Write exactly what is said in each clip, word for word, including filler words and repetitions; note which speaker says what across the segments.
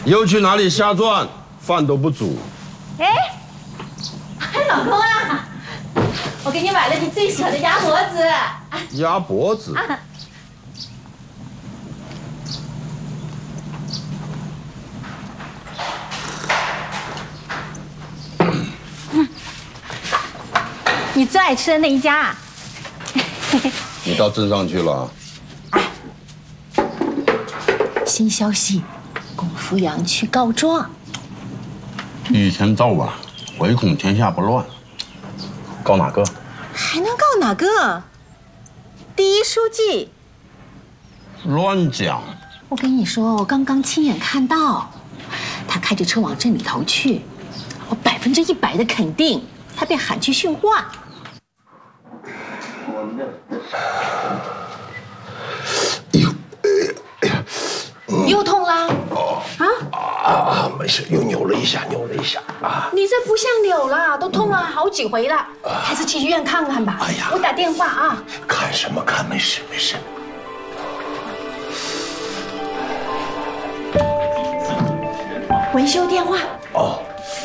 Speaker 1: 又去哪里瞎转？饭都不煮。
Speaker 2: 哎，哎，老公啊，我给你买了你最喜欢的鸭脖子。
Speaker 1: 鸭脖子。啊
Speaker 2: 你最爱吃的那一家。
Speaker 1: 你到镇上去了？
Speaker 2: 哎，新消息，龚福阳去告状。
Speaker 1: 以前造吧，唯恐天下不乱。告哪个？
Speaker 2: 还能告哪个？第一书记。
Speaker 1: 乱讲！
Speaker 2: 我跟你说，我刚刚亲眼看到，他开着车往镇里头去，我百分之一百的肯定，他被喊去训话。
Speaker 3: 哎呦，哎呀，
Speaker 2: 又痛啦？
Speaker 3: 哦，
Speaker 2: 啊
Speaker 3: 啊，没事，又扭了一下，扭了一下啊。
Speaker 2: 你这不像扭了，都痛了好几回了，还是去医院看看吧。
Speaker 3: 哎呀，
Speaker 2: 我打电话啊。
Speaker 3: 看什么看？没事没事。
Speaker 2: 维修电话。
Speaker 3: 哦。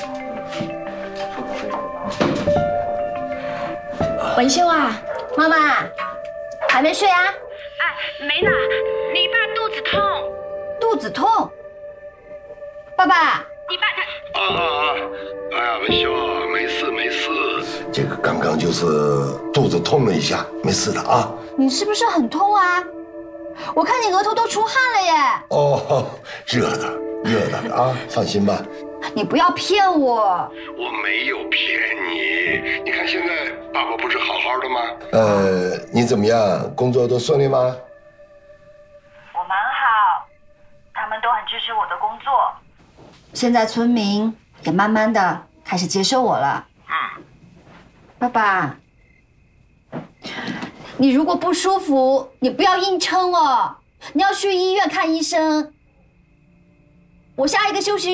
Speaker 2: 文秀啊，妈妈还没睡啊？
Speaker 4: 哎，没呢，你爸肚子痛。
Speaker 2: 肚子痛？爸爸，
Speaker 4: 你爸他……
Speaker 5: 啊啊啊！哎呀，文秀，没事没事。
Speaker 3: 这个刚刚就是肚子痛了一下，没事的啊。
Speaker 2: 你是不是很痛啊？我看你额头都出汗了耶。
Speaker 3: 哦，热的热的啊，放心吧。
Speaker 2: 你不要骗我！
Speaker 5: 我没有骗你。你看现在爸爸不是好好的吗？
Speaker 3: 呃，你怎么样？工作都顺利吗？我
Speaker 4: 蛮好，他们都很支持我的工作。
Speaker 2: 现在村民也慢慢的开始接受我了。
Speaker 5: 嗯。
Speaker 2: 爸爸，你如果不舒服，你不要硬撑哦，你要去医院看医生。我下一个休息